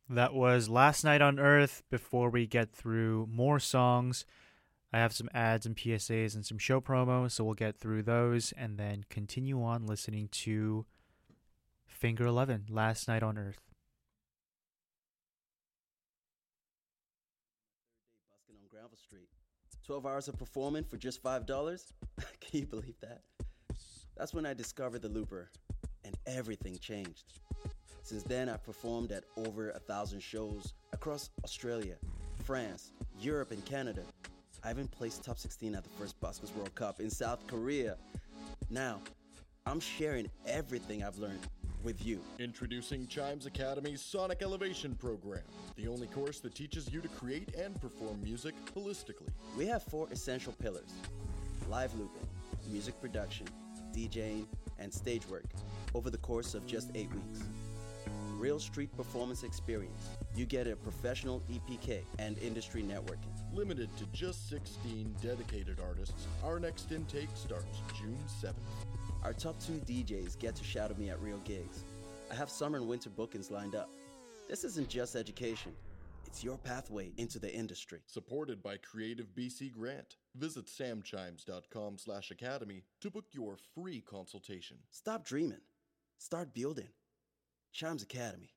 That was Last Night on Earth. Before we get through more songs, I have some ads and PSAs and some show promos, so we'll get through those and then continue on listening to Finger 11, Last Night on Earth. Busking on Granville Street. 12 hours of performing for just $5? Can you believe that? That's when I discovered the Looper, and everything changed. Since then, I've performed at over 1,000 shows across Australia, France, Europe, and Canada. I even placed top 16 at the first Buskers World Cup in South Korea. Now, I'm sharing everything I've learned with you. Introducing Chimes Academy's Sonic Elevation program, the only course that teaches you to create and perform music holistically. We have 4 essential pillars: live looping, music production, DJing, and stage work over the course of just 8 weeks. Real street performance experience. You get a professional EPK and industry networking. Limited to just 16 dedicated artists, our next intake starts June 7th. Our top 2 DJs get to shout at me at real gigs. I have summer and winter bookings lined up. This isn't just education. It's your pathway into the industry. Supported by Creative BC Grant. Visit samchimes.com/academy to book your free consultation. Stop dreaming. Start building. Chimes Academy.